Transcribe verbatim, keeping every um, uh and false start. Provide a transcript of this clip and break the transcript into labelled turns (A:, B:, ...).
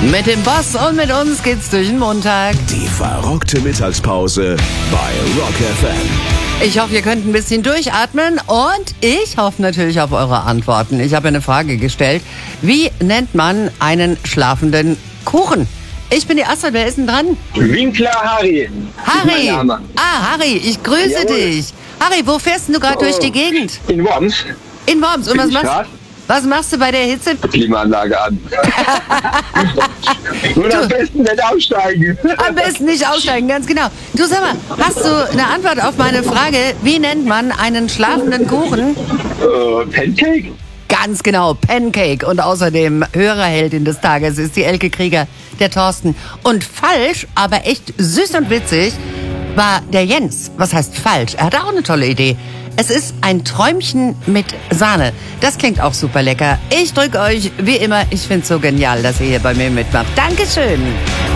A: Mit dem Boss und mit uns geht's durch den Montag.
B: Die verrückte Mittagspause bei Rock F M.
A: Ich hoffe, ihr könnt ein bisschen durchatmen und ich hoffe natürlich auf eure Antworten. Ich habe eine Frage gestellt. Wie nennt man einen schlafenden Kuchen? Ich bin die Astrid, wer ist denn dran?
C: Winkler Harry.
A: Harry! Ah, Harry, ich grüße
C: Jawohl.
A: dich. Harry, wo fährst denn du gerade
C: Oh.
A: durch die Gegend?
C: In Worms.
A: In Worms. Und
C: Bin
A: was
C: ich
A: machst,
C: grad?
A: was machst du bei der Hitze?
C: Klimaanlage an. Und am besten nicht aussteigen.
A: Am besten nicht aussteigen, ganz genau. Du, sag mal, hast du eine Antwort auf meine Frage, wie nennt man einen schlafenden Kuchen?
C: Äh, Pancake?
A: Ganz genau, Pancake. Und außerdem Hörerheldin des Tages ist die Elke Krieger, der Thorsten. Und falsch, aber echt süß und witzig, war der Jens. Was heißt falsch? Er hatte auch eine tolle Idee. Es ist ein Träumchen mit Sahne. Das klingt auch super lecker. Ich drücke euch, wie immer, ich find's so genial, dass ihr hier bei mir mitmacht. Dankeschön.